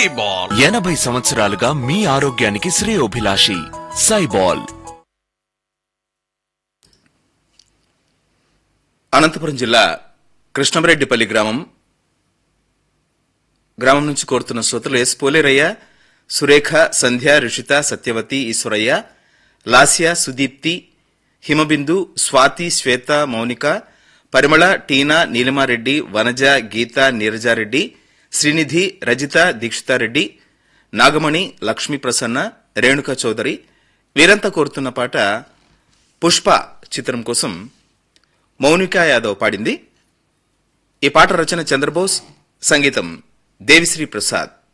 సైబాల్ 80 సంవత్సరాలుగా మీ ఆరోగ్యానికి శ్రేయోభిలాషి సైబాల్. అనంతపురం జిల్లా కృష్ణమరెడ్డిపల్లి గ్రామం నుంచి కోరుతున్న శ్రోతలు ఎస్ పోలేరయ్య, సురేఖ, సంధ్య, రుషిత, సత్యవతి, ఈశ్వరయ్య, లాస్య, సుదీప్తి, హిమబిందు, స్వాతి, శ్వేత, మౌనిక, పరిమళ, టీనా, నీలిమారెడ్డి, వనజ, గీత, నీరజారెడ్డి, శ్రీనిధి, రజిత, దీక్షితారెడ్డి, నాగమణి, లక్ష్మీ ప్రసన్న, రేణుకా చౌదరి వీరంతా కోరుతున్న పాట పుష్ప చిత్రం కోసం మౌనికా యాదవ్ పాడింది. ఈ పాట రచన చంద్రబోస్, సంగీతం దేవిశ్రీ ప్రసాద్.